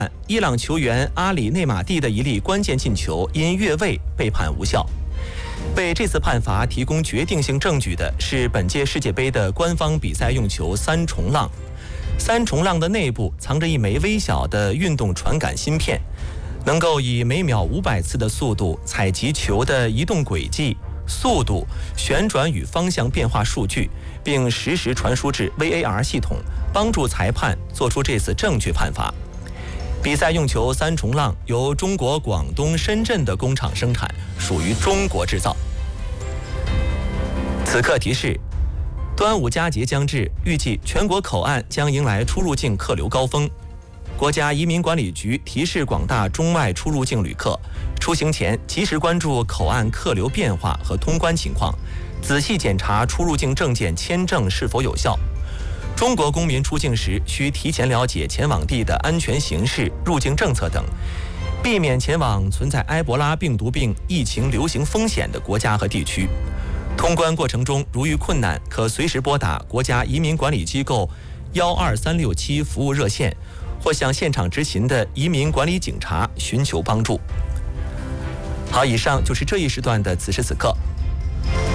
伊朗球员阿里内马蒂的一粒关键进球因越位被判无效。为这次判罚提供决定性证据的是本届世界杯的官方比赛用球三重浪。三重浪的内部藏着一枚微小的运动传感芯片，能够以每秒500次的速度采集球的移动轨迹、速度、旋转与方向变化数据，并实时传输至 VAR 系统，帮助裁判做出这次正确判罚。比赛用球三重浪由中国广东深圳的工厂生产，属于中国制造。此刻提示：端午佳节将至，预计全国口岸将迎来出入境客流高峰。国家移民管理局提示广大中外出入境旅客，出行前及时关注口岸客流变化和通关情况，仔细检查出入境证件签证是否有效。中国公民出境时需提前了解前往地的安全形势、入境政策等，避免前往存在埃博拉病毒病疫情流行风险的国家和地区。通关过程中如遇困难，可随时拨打国家移民管理机构12367服务热线，或向现场执勤的移民管理警察寻求帮助。好，以上就是这一时段的此时此刻。